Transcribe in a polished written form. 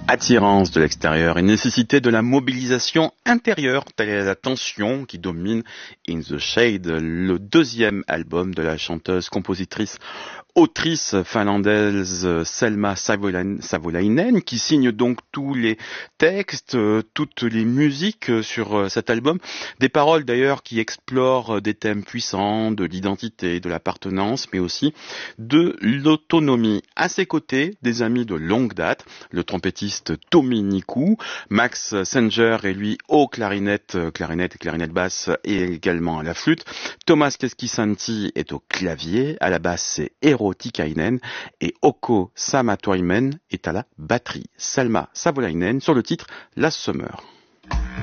Attirance de l'extérieur et nécessité de la mobilisation intérieure, telle est la tension qui domine In the Shade, le deuxième album de la chanteuse, compositrice, autrice finlandaise Selma Savolainen, qui signe donc tous les textes, toutes les musiques sur cet album. Des paroles d'ailleurs qui explorent des thèmes puissants de l'identité, de l'appartenance, mais aussi de l'autonomie. À ses côtés, des amis de longue date, le trompettiste Tommi Niku, Max Senger et lui au clarinette et clarinette basse et également à la flûte. Thomas Keskisanti est au clavier, à la basse c'est Eero Tikainen et Oko Samatoimen est à la batterie. Selma Savolainen sur le titre Last Summer.